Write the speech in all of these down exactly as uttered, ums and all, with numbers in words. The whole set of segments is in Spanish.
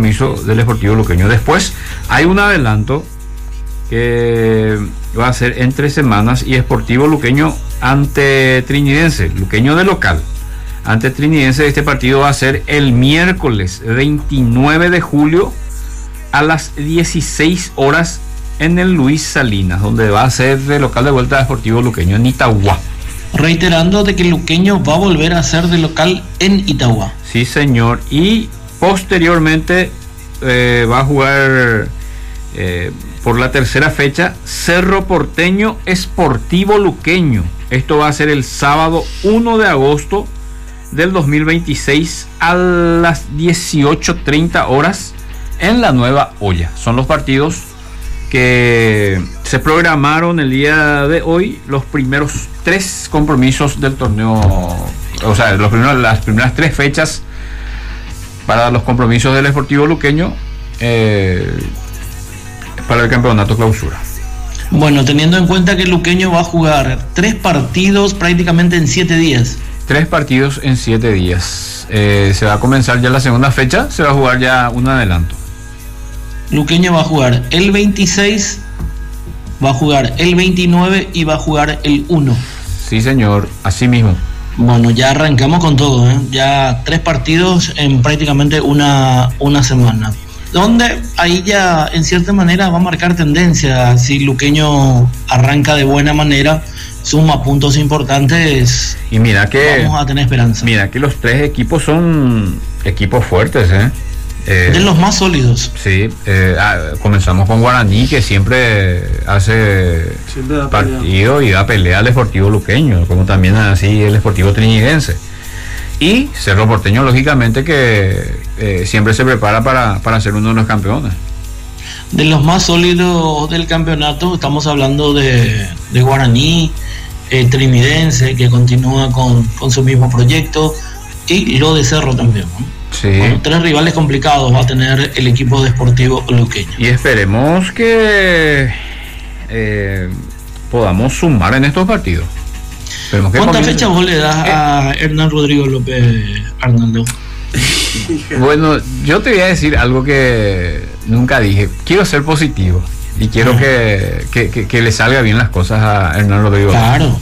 compromiso del Sportivo Luqueño. Después hay un adelanto que va a ser entre semanas y Sportivo Luqueño ante Trinidense, Luqueño de local. Ante Trinidense, este partido va a ser el miércoles veintinueve de julio a las dieciséis horas en el Luis Salinas, donde va a ser de local de vuelta de Sportivo Luqueño en Itagua. Reiterando de que Luqueño va a volver a ser de local en Itagua. Sí, señor. Y posteriormente eh, va a jugar eh, por la tercera fecha Cerro Porteño Sportivo Luqueño. Esto va a ser el sábado uno de agosto del dos mil veintiséis a las dieciocho treinta horas en la Nueva Olla. Son los partidos que se programaron el día de hoy, los primeros tres compromisos del torneo, o sea, los primeros, las primeras tres fechas para los compromisos del Sportivo Luqueño eh, para el campeonato clausura. Bueno, teniendo en cuenta que el Luqueño va a jugar tres partidos prácticamente en siete días. Tres partidos en siete días. Eh, se va a comenzar ya la segunda fecha, se va a jugar ya un adelanto. Luqueño va a jugar el veintiséis, va a jugar el veintinueve y va a jugar el uno. Sí, señor, así mismo. Bueno, ya arrancamos con todo, ¿eh? Ya tres partidos en prácticamente una, una semana. Donde ahí ya en cierta manera va a marcar tendencia. Si Luqueño arranca de buena manera, suma puntos importantes, y mira que vamos a tener esperanza. Mira que los tres equipos son equipos fuertes, ¿eh? Eh, de los más sólidos. Sí, eh, ah, comenzamos con Guaraní, que siempre hace siempre da partido pelea. Y da pelea al Sportivo Luqueño, como también así el Sportivo Trinidense. Y Cerro Porteño, lógicamente, que eh, siempre se prepara para, para ser uno de los campeones. De los más sólidos del campeonato, estamos hablando de, de Guaraní, eh, Trinidense, que continúa con, con su mismo proyecto, y lo de Cerro también, ¿no? Sí. Bueno, tres rivales complicados va a tener el equipo de Sportivo Luqueño. Y esperemos que eh, podamos sumar en estos partidos. Esperemos que ¿Cuántas fechas vos le das eh, a Hernán Rodrigo López, Arnaldo? Bueno, yo te voy a decir algo que nunca dije. Quiero ser positivo y quiero que, que, que, que le salga bien las cosas a Hernán Rodrigo. Claro.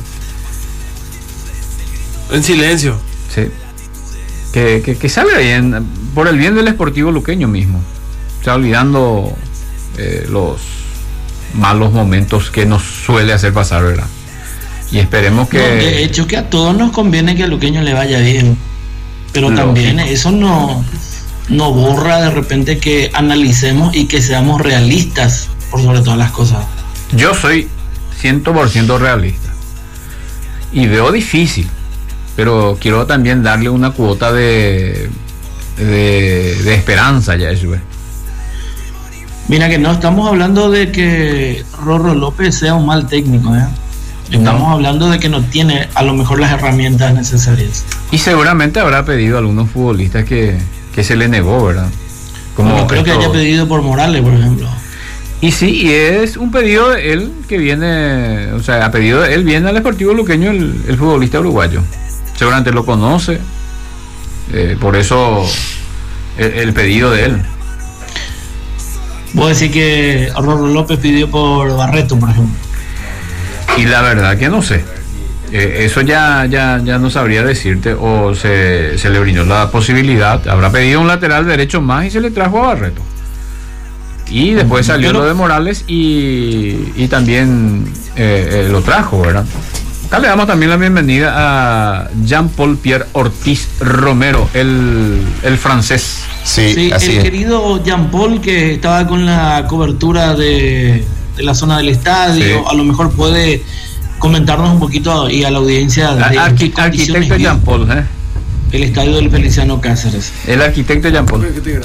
En silencio. Sí. Que, que, que salga bien, por el bien del Sportivo Luqueño mismo. O sea, olvidando eh, los malos momentos que nos suele hacer pasar, ¿verdad? Y esperemos que... No, de hecho, que a todos nos conviene que a Luqueño le vaya bien. Pero Lógico. También eso no, no borra de repente que analicemos y que seamos realistas por sobre todas las cosas. Yo soy cien por ciento realista. Y veo difícil. Pero quiero también darle una cuota de de, de esperanza ya eso. Mira que no estamos hablando de que Rorro López sea un mal técnico, ¿eh? Estamos no. hablando de que no tiene a lo mejor las herramientas necesarias. Y seguramente habrá pedido a algunos futbolistas que, que se le negó, ¿verdad? Como no creo que haya pedido por Morales, por ejemplo. Y sí, y es un pedido de él que viene, o sea, a pedido de él viene al Sportivo Luqueño el, el futbolista uruguayo. Seguramente lo conoce, eh, por eso el, el pedido de él. Vos decís que Rorro López pidió por Barreto, por ejemplo. Y la verdad que no sé, eh, eso ya, ya, ya no sabría decirte, o se, se le brindó la posibilidad, habrá pedido un lateral derecho más y se le trajo a Barreto. Y después salió Pero, lo de Morales y, y también eh, eh, lo trajo, ¿verdad? Acá le damos también la bienvenida a Jean-Paul Pierre Ortiz Romero, el, el francés. Sí, sí así el es. Querido Jean-Paul, que estaba con la cobertura de, de la zona del estadio, sí. A lo mejor puede comentarnos un poquito y a la audiencia de Arqui- arquitecto Jean-Paul, ¿eh? El estadio del Feliciano Cáceres. El arquitecto Jean-Paul.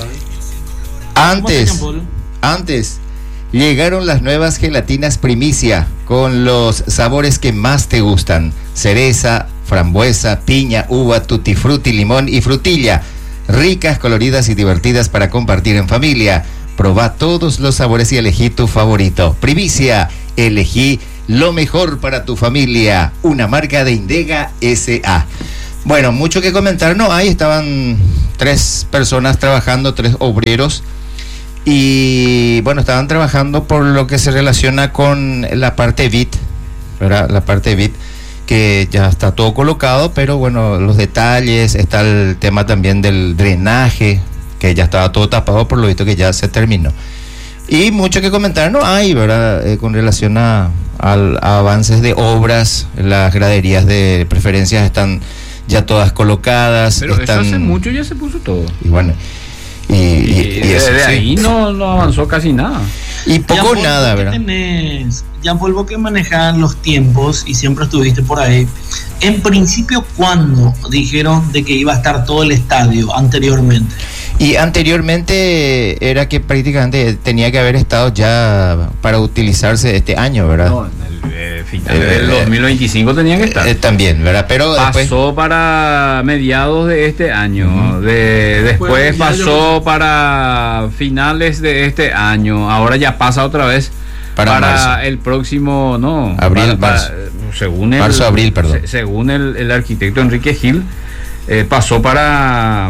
Antes, antes llegaron las nuevas gelatinas Primicia con los sabores que más te gustan: cereza, frambuesa, piña, uva, tutti frutti, limón y frutilla. Ricas, coloridas y divertidas para compartir en familia. Probá todos los sabores y elegí tu favorito. Primicia, elegí lo mejor para tu familia. Una marca de Indega S A. Bueno, mucho que comentar no hay, estaban tres personas trabajando, tres obreros, y bueno, estaban trabajando por lo que se relaciona con la parte V I T, ¿verdad? La parte V I T, que ya está todo colocado, pero bueno, los detalles, está el tema también del drenaje, que ya estaba todo tapado, por lo visto que ya se terminó. Y mucho que comentar no hay, ¿verdad? Eh, con relación a, a, a avances de obras, las graderías de preferencias están ya todas colocadas. Pero están, eso hace mucho ya se puso todo. Y bueno, y, y, y, y eso, desde sí. ahí no, no avanzó casi nada. Y poco ya nada, ¿verdad? Tenés, ya vuelvo que manejar los tiempos y siempre estuviste por ahí. En principio, ¿cuándo dijeron de que iba a estar todo el estadio anteriormente? Y anteriormente era que prácticamente tenía que haber estado ya para utilizarse este año, ¿verdad? No, en el eh, final Eh, del dos mil veinticinco tenía que estar. Eh, también, ¿verdad? Pero Pasó después, para mediados de este año, Ujú. de, después Bueno, ya pasó para finales de este año, ahora ya pasa otra vez Para para, marzo. el próximo, no, Abril, para- para- marzo. según el, Marzo, abril, perdón. se- según el, el arquitecto Enrique Gil, eh, pasó para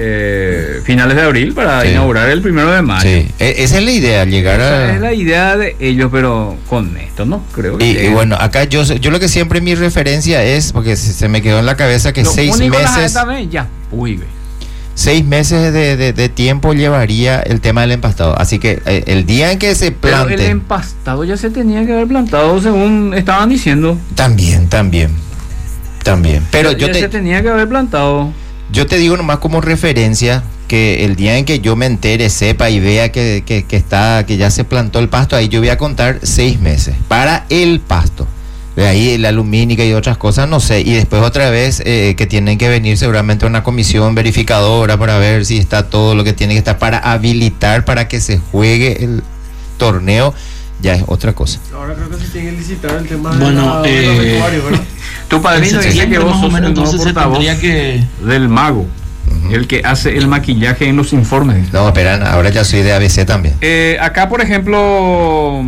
eh, finales de abril para Sí. inaugurar el primero de mayo. sí, e- esa es la idea, llegar Esa a... es la idea de ellos, pero con esto no creo que Y, y lleguen. bueno, acá yo yo lo que siempre mi referencia es, porque se, se me quedó en la cabeza que Lo seis único la meses, esta vez, ya, uy, ve. seis meses de, de, de tiempo llevaría el tema del empastado. Así que eh, el día en que se Pero el plante, empastado ya se tenía que haber plantado según estaban diciendo. también, también, también. Pero ya yo ya te, se tenía que haber plantado. yo te digo nomás como referencia que el día en que yo me entere, sepa y vea que, que, que está, que ya se plantó el pasto, ahí yo voy a contar seis meses para el pasto. De ahí la lumínica y otras cosas, no sé. Y después otra vez eh, que tienen que venir seguramente una comisión verificadora para ver si está todo lo que tiene que estar para habilitar para que se juegue el torneo, ya es otra cosa. Ahora creo que se tiene que licitar el tema Bueno, de, la, de los eh, vestuarios, ¿verdad? Tu padrino En dice que septiembre, vos más o sos menos, el nuevo entonces se portavoz tendría que... del mago, Ujú. el que hace el maquillaje en los informes. No, esperan, ahora ya soy de A B C también. Eh, acá, por ejemplo,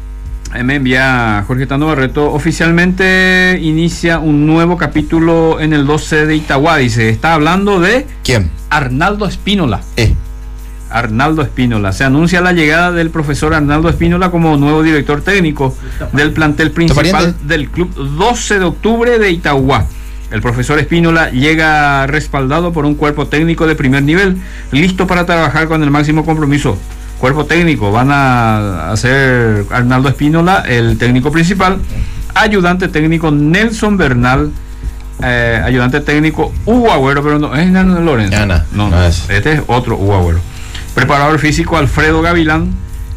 eh, me envía Jorge Tando Barreto, oficialmente inicia un nuevo capítulo en el doce de Itagua, dice, está hablando de ¿Quién? Arnaldo Espínola. Eh, Arnaldo Espínola. Se anuncia la llegada del profesor Arnaldo Espínola como nuevo director técnico del plantel principal pariente? del club doce de octubre de Itagua. El profesor Espínola llega respaldado por un cuerpo técnico de primer nivel, listo para trabajar con el máximo compromiso. Cuerpo técnico, van a hacer Arnaldo Espínola, el técnico principal, ayudante técnico Nelson Bernal, eh, ayudante técnico Hugo Agüero, pero no es Hernando Lorenzo. Ya, no, no, no no, es. este es otro Hugo Agüero. Preparador físico Alfredo Gavilán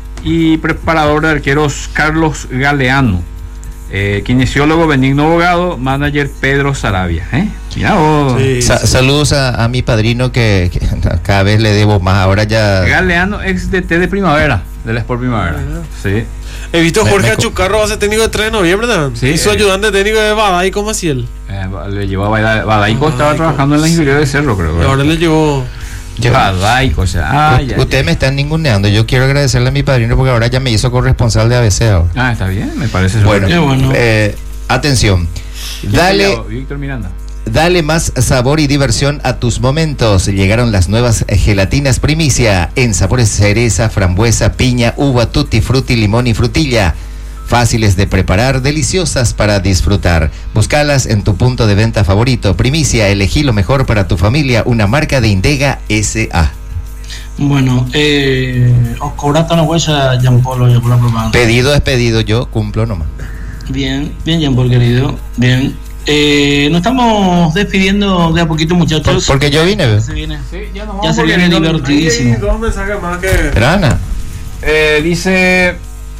y preparador de arqueros Carlos Galeano. Eh, kinesiólogo Benigno Bogado, manager Pedro Sarabia. ¿eh? Mira vos. Sí, sa- sí. saludos a, a mi padrino que, que cada vez le debo más, ahora ya... Galeano, ex D T de Primavera, del Sport Primavera. Sí. He visto a Me- Jorge me co- Achucarro, va a ser técnico de tres de noviembre también. Sí, y su eh. ayudante técnico de Badai, ¿cómo así él? Eh, le llevó a Bada- Badaico, Ah, estaba Badaico. trabajando en las inferiores de Cerro, creo. Y ¿verdad? ahora le llevó. Badaico, o sea. Ah, U- ya, Ustedes ya. me están ninguneando. Yo quiero agradecerle a mi padrino porque ahora ya me hizo corresponsal de A B C ahora. Ah, está bien, me parece Bueno, Qué bueno. eh, atención. ¿Quién te Dale, llevó? Víctor Miranda. dale más sabor y diversión a tus momentos. Llegaron las nuevas gelatinas primicia en sabores cereza, frambuesa, piña, uva, tutti, frutti, limón y frutilla. Fáciles de preparar, deliciosas para disfrutar. Búscalas en tu punto de venta favorito. Primicia, elegí lo mejor para tu familia. Una marca de Indega S A. Bueno, eh, os cobraste una huella, Jean Paul, ya por la propaganda. Pedido es pedido, yo cumplo nomás. Bien, bien, Jean Paul, querido. Bien. Eh, nos estamos despidiendo de a poquito, muchachos. Por- porque yo vine, Ya ¿ve? se viene. Sí, ya nos Ya se viene Hay divertidísimo. dos mensajes más que. Pero Ana, Eh, dice.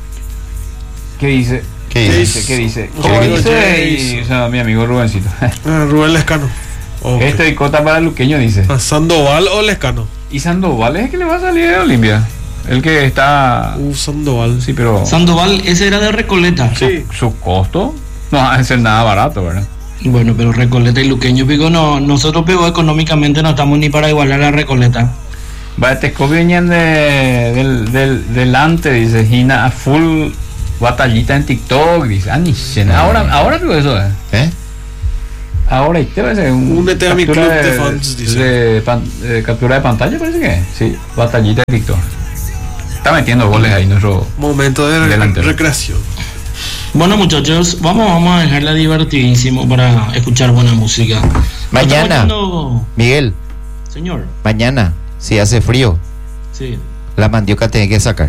¿Qué dice? ¿qué ¿Qué dices? dice? ¿Qué dice? No, ¿Qué digo, dice? ¿qué Y, dice? o sea, mi amigo Rubencito. Ah, Rubén Lescano. Ok. Este Icota para Luqueño dice. ¿A Sandoval o Lescano? ¿Y Sandoval es el que le va a salir de Olimpia? El que está. Uh, Sandoval. Sí, pero. Sandoval, ese era de Recoleta. Sí. Su costo no va a ser nada barato, ¿verdad? Bueno, pero Recoleta y Luqueño, pico, no, nosotros, pico, económicamente no estamos ni para igualar a Recoleta. Va, te venían de, del, del, delante, dice Gina, a full batallita en TikTok, dice. Ah, ni sé, ahora, ahora creo eso, ¿eh? ¿Eh? Ahora y te parece un Únete a mi captura club de fans, dice. de pan- de captura de pantalla, parece que sí, batallita de TikTok. Está metiendo goles ahí nuestro Momento de delantero. recreación. Bueno, muchachos, vamos, vamos a dejarla divertidísimo para escuchar buena música. Mañana. Estamos yendo- Miguel, Señor, mañana, si hace frío, sí. la mandioca tiene que sacar.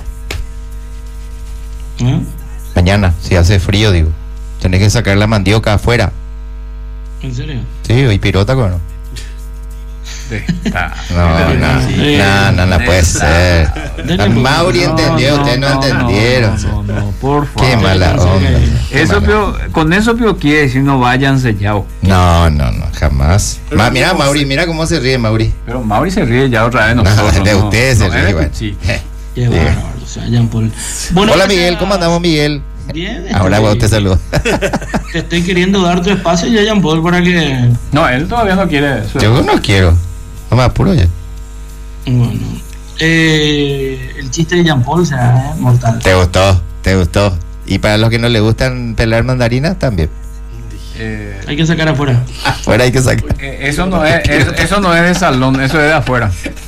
¿Eh? Mañana, si hace frío, digo. Tenés que sacar la mandioca afuera. ¿En serio? Sí, y pirota, ¿no? Está. No, no, Sí. no, no, no puede ser. Dale, Mauri entendió, ustedes no entendieron. No, no, no, por favor. Qué mala onda. Qué Eso mala. pio- con eso Pio quiere decir no váyanse ya. o- No, no, no, jamás. Pero Ma, mira, ¿cómo Mauri, se- mira cómo se ríe, Mauri. Pero Mauri se ríe ya otra vez No, nosotros. de no, ustedes se no, ríe, es bueno. sí. Qué bárbaro, o sea, Jean Paul. Bueno, Hola, gracias. Miguel, ¿cómo andamos, Miguel? Bien. Ahora estoy- vos te saludo. Te estoy queriendo dar tu espacio ya, Jean Paul, para que. No, él todavía no quiere eso. Yo no quiero. No me apuro ya. Bueno. Eh, el chiste de Jean Paul, o sea, es mortal. Te gustó, te gustó. Y para los que no les gustan pelar mandarinas, también. Eh, Hay que sacar afuera. Afuera hay que sacar. eh, eso no es, es- eso no es de salón, eso es de afuera.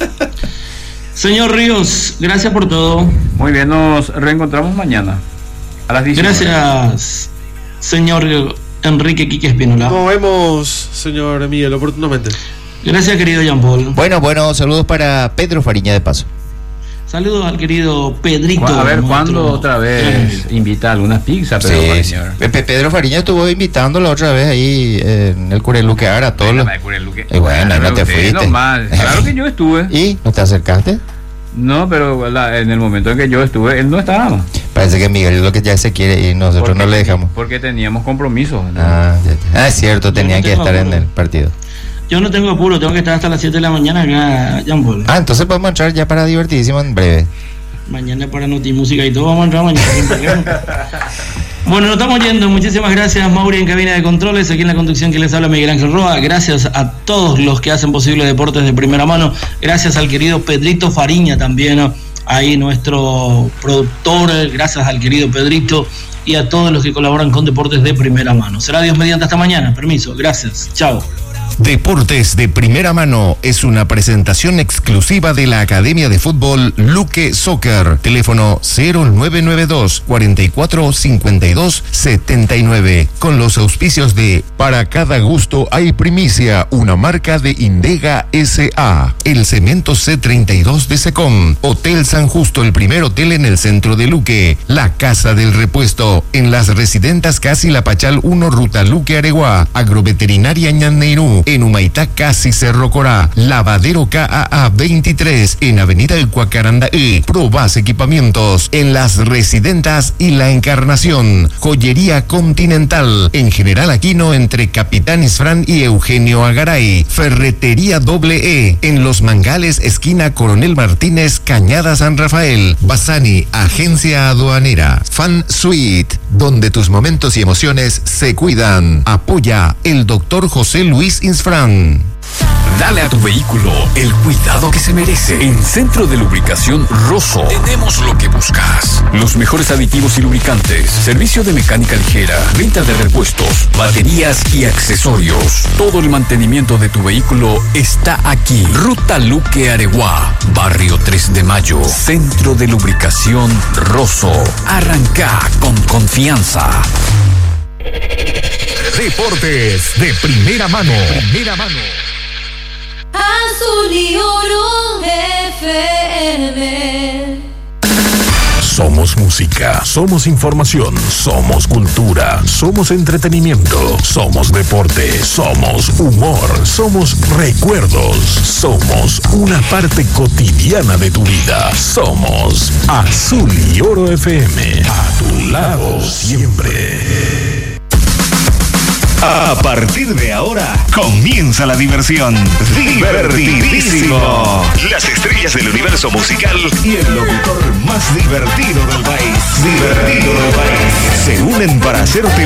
Señor Ríos, gracias por todo. Muy bien, nos reencontramos mañana a las diecinueve. Gracias, señor Enrique Quique Espínola. Nos vemos, señor Miguel, oportunamente. Gracias, querido Jean Paul. Bueno, bueno, saludos para Pedro Fariña de paso. Saludos al querido Pedrito. A ver, nuestro- ¿cuándo otra vez invita algunas pizzas? Sí, Pedro sí. Fariña? Pe- Pedro Fariña estuvo invitándolo otra vez ahí en el Cureluquear a todos los... Y bueno, no te Usted fuiste. nomás. Claro que yo estuve. ¿Y no te acercaste? No, pero la- en el momento en que yo estuve, él no estaba. Parece que Miguel es lo que ya se quiere y nosotros Porque- no le dejamos. Porque teníamos compromisos. ¿no? Ah, ya, ya. Ah, es cierto, Yo tenían no que tengo estar en apuro. el partido. Yo no tengo apuro, tengo que estar hasta las siete de la mañana acá, Jean Paul. Ah, entonces podemos entrar ya para divertidísimo en breve. Mañana para Notimúsica y todo, vamos a entrar mañana. sin problema. Bueno, nos estamos yendo. Muchísimas gracias, Mauri, en cabina de controles. Aquí en la conducción que les habla Miguel Ángel Roa. Gracias a todos los que hacen posible Deportes de Primera Mano. Gracias al querido Pedrito Fariña también, ¿no? Ahí nuestro productor. Gracias al querido Pedrito y a todos los que colaboran con Deportes de Primera Mano. Será Dios mediante hasta mañana. Permiso. Gracias. Chao. Deportes de Primera Mano es una presentación exclusiva de la Academia de Fútbol Luque Soccer. Teléfono cero nueve nueve dos, cuatro cuatro cinco dos, siete nueve. Con los auspicios de Para cada gusto hay primicia, una marca de Indega S A. El Cemento C treinta y dos de Secom. Hotel San Justo, el primer hotel en el centro de Luque. La Casa del Repuesto. En las residentas Casi La Pachal uno, Ruta Luque Areguá. Agroveterinaria Ñanneirú. En Humaitá, Casi Cerro Corá. Lavadero K A A veintitrés. En Avenida El Cuacaranda E. Probas Equipamientos. En las residentas y La Encarnación. Joyería Continental. En General Aquino entre Capitán Isfrán y Eugenio Agaray. Ferretería Doble E. En Los Mangales, esquina Coronel Martínez, Cañada San Rafael. Basani, agencia aduanera. Fan Suite, donde tus momentos y emociones se cuidan. Apoya el doctor José Luis Insfrán. Dale a tu vehículo el cuidado que se merece. En Centro de Lubricación Rosso tenemos lo que buscas. Los mejores aditivos y lubricantes, servicio de mecánica ligera, venta de repuestos, baterías y accesorios. Todo el mantenimiento de tu vehículo está aquí. Ruta Luque Areguá, Barrio tres de Mayo. Centro de Lubricación Rosso. Arranca con confianza. Deportes de Primera Mano. Primera Mano. Azul y Oro F M. Somos música, somos información, somos cultura, somos entretenimiento, somos deporte, somos humor, somos recuerdos, somos una parte cotidiana de tu vida. Somos Azul y Oro F M, a tu lado siempre. A partir de ahora comienza la diversión. Divertidísimo. Las estrellas del universo musical y el locutor más divertido del país. Divertido del país. Se unen para hacerte